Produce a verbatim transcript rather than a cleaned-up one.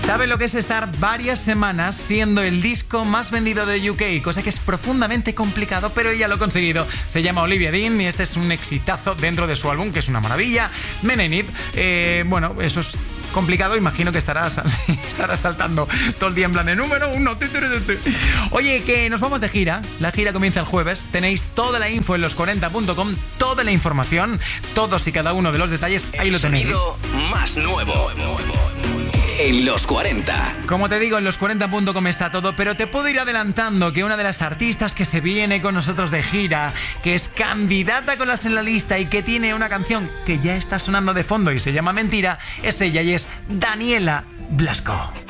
¿Sabe lo que es estar varias semanas siendo el disco más vendido de U K? Cosa que es profundamente complicado, pero ella lo ha conseguido. Se llama Olivia Dean y este es un exitazo dentro de su álbum, que es una maravilla. Men in It. Eh, bueno, eso es complicado, imagino que estarás, estarás saltando todo el día en plan de número uno. Oye, que nos vamos de gira. La gira comienza el jueves. Tenéis toda la info en los cuarenta punto com, toda la información, todos y cada uno de los detalles. Ahí el lo tenéis. Más nuevo en los cuarenta. Como te digo, en los cuarenta punto com está todo, pero te puedo ir adelantando que una de las artistas que se viene con nosotros de gira, que es candidata con las en la lista y que tiene una canción que ya está sonando de fondo y se llama Mentira, es ella y es Daniela Blasco.